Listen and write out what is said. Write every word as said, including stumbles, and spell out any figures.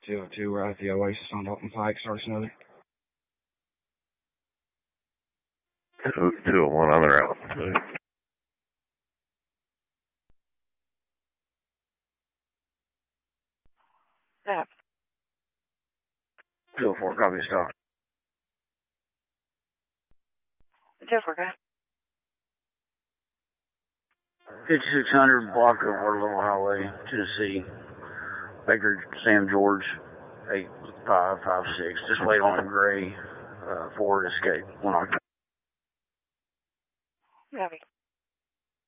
two oh two, we're at the Oasis on Dalton Pike, Sardis Northern. two oh one on the route. Yeah. two oh four, copy stop. two oh four, guy. fifty-six hundred block of Waterloo Highway, Tennessee. Baker Sam George, eight five five six. Just wait on Gray, uh, Ford Escape. One octave. Copy.